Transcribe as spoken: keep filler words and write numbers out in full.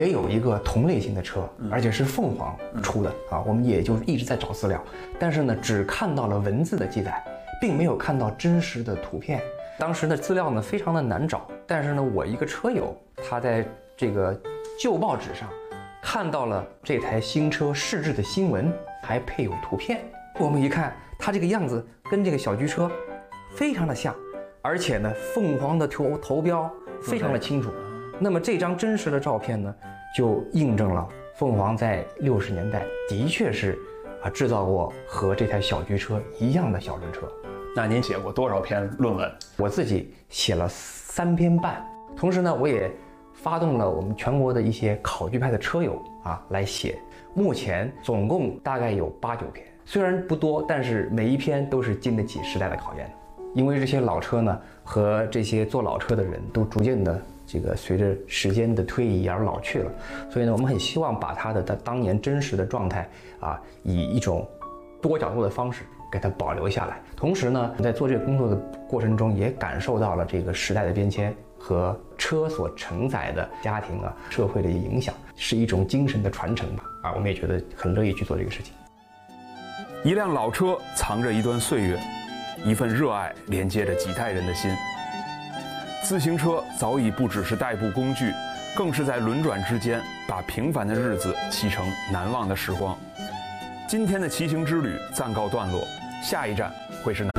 也有一个同类型的车，而且是凤凰出的啊，我们也就一直在找资料，但是呢，只看到了文字的记载，并没有看到真实的图片。当时的资料呢非常的难找，但是呢，我一个车友他在这个旧报纸上看到了这台新车试制的新闻，还配有图片。我们一看，它这个样子跟这个小桔车非常的像，而且呢，凤凰的头头标非常的清楚。那么这张真实的照片呢，就印证了凤凰在六十年代的确是啊制造过和这台小桔车一样的小轮车。 那您写过多少篇论文？ 我自己写了三篇半，同时呢，我也发动了我们全国的一些考据派的车友啊来写，目前总共大概有八九篇，虽然不多，但是每一篇都是经得起时代的考验的。因为这些老车呢和这些做老车的人都逐渐的这个随着时间的推移而老去了，所以呢，我们很希望把它的它当年真实的状态啊，以一种多角度的方式给它保留下来。同时呢，在做这个工作的过程中，也感受到了这个时代的变迁和车所承载的家庭啊、社会的影响，是一种精神的传承吧。啊，我们也觉得很乐意去做这个事情。 一辆老车藏着一段岁月，一份热爱连接着几代人的心。自行车早已不只是代步工具，更是在轮转之间把平凡的日子骑成难忘的时光。今天的骑行之旅暂告段落，下一站会是哪？